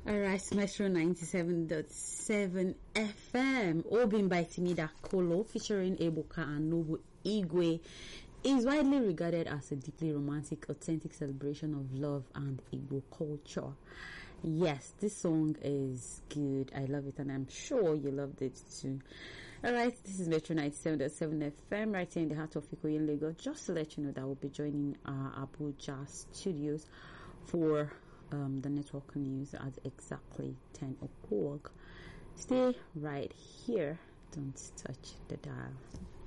Alright, Metro 97.7 FM. Obin by Timida Kolo featuring Ebuka and Nobu Igwe is widely regarded as a deeply romantic, authentic celebration of love and Igbo culture. Yes, this song is good. I love it and I'm sure you loved it too. Alright, this is Metro 97.7 FM right here in the heart of Ikoyi, Lagos. Just to let you know that we'll be joining our Abuja studios for the network news at exactly 10 o'clock. Stay right here. Don't touch the dial.